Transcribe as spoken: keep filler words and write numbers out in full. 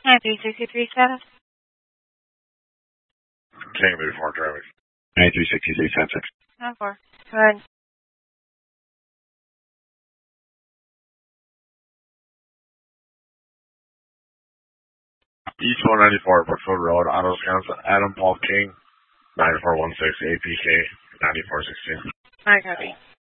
nine three sixty-three status. Tango Baby four traffic. nine three sixty-three, ten six. nine four. Go ahead. East one ninety-four, Brookfield Road, Otto, Wisconsin. Adam Paul King, nine four one six A P K, ninety-four sixteen. I copy.